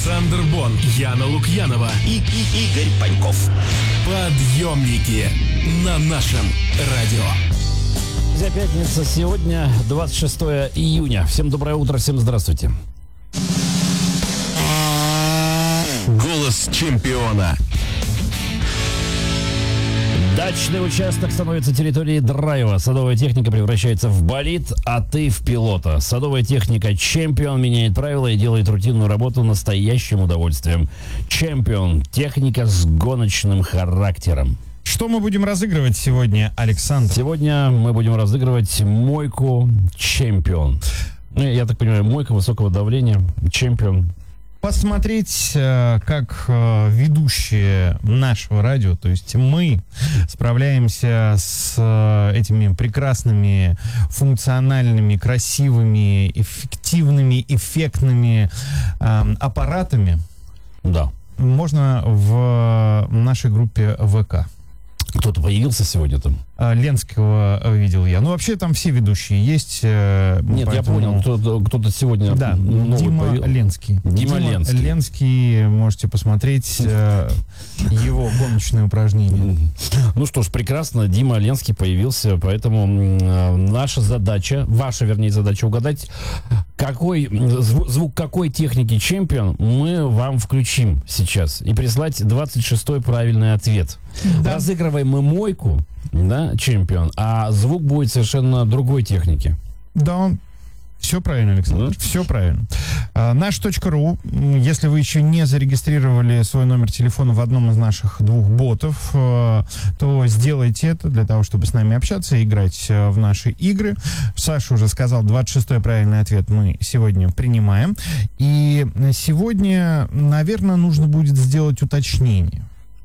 Александр Бон, Яна Лукьянова и Игорь Паньков. Подъемники на нашем радио. Друзья, пятница сегодня, 26 июня. Всем доброе утро, всем здравствуйте. Голос чемпиона. Дачный участок становится территорией драйва. Садовая техника превращается в болид, а ты в пилота. Садовая техника «Чемпион» меняет правила и делает рутинную работу настоящим удовольствием. «Чемпион» — техника с гоночным характером. Что мы будем разыгрывать сегодня, Александр? Сегодня мы будем разыгрывать мойку «Чемпион». Ну, я так понимаю, мойка высокого давления «Чемпион». Посмотреть, как ведущие нашего радио, то есть мы, справляемся с этими прекрасными, функциональными, красивыми, эффективными, эффектными аппаратами. Да. Можно в нашей группе ВК. Кто-то появился сегодня там? Ленского видел я. Ну, вообще там все ведущие есть. Нет, я понял, кто-то сегодня новый Дима появился. Ленский. Дима Ленский. Ленский, можете посмотреть его гоночные упражнения. Ну что ж, прекрасно, Дима Ленский появился, поэтому наша задача, ваша, вернее, задача угадать, какой звук какой техники «Чемпион» мы вам включим сейчас и прислать 26-й правильный ответ. Да. Разыгрываем мы мойку, да, «Чемпион», а звук будет совершенно другой техники. Да, все правильно, Александр, все правильно. Наш.ру, если вы еще не зарегистрировали свой номер телефона в одном из наших двух ботов, то сделайте это для того, чтобы с нами общаться и играть в наши игры. Саша уже сказал, 26-й правильный ответ мы сегодня принимаем. И сегодня, наверное, нужно будет сделать уточнение.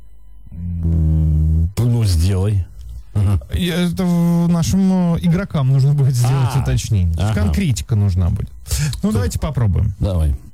Ну, сделай. Это нашим игрокам нужно будет сделать уточнение. Конкретика нужна будет. Ну, давайте попробуем. Давай.